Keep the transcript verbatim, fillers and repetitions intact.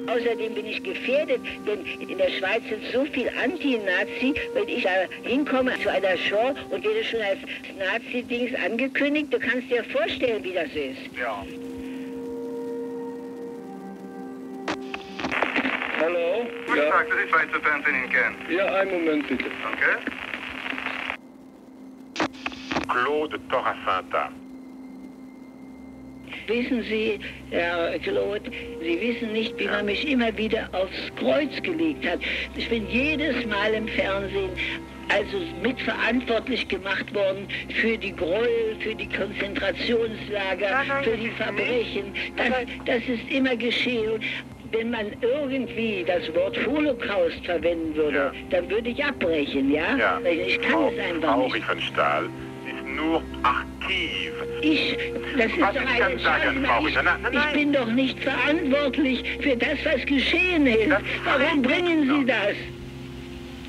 Außerdem bin ich gefährdet, denn in der Schweiz sind so viel Anti-Nazi. Wenn ich da hinkomme zu einer Show und werde schon als Nazi-Dings angekündigt, du kannst dir vorstellen, wie das ist. Ja. Hallo? Guten Ja. Tag, das ist Schweizer Fernsehen in Kern. Ja, einen Moment bitte. Danke. Claude Torrafanta. Wissen Sie, Herr Claude, Sie wissen nicht, wie man mich immer wieder aufs Kreuz gelegt hat. Ich bin jedes Mal im Fernsehen also mitverantwortlich gemacht worden für die Gräuel, für die Konzentrationslager, Nein, nein, für das die ist Verbrechen. Das, das ist immer geschehen. Wenn man irgendwie das Wort Holocaust verwenden würde, Ja. dann würde ich abbrechen, ja? Ja. Ich kann Frau, es einfach Frau nicht. Riefenstahl ist nur aktiv. Ich, das ist Was doch ich eine kann sagen, Entscheidung. Frau Ich, Ritter, nein, nein, ich bin doch nicht verantwortlich für das, was geschehen ist. Das Warum heißt bringen Sie nicht das?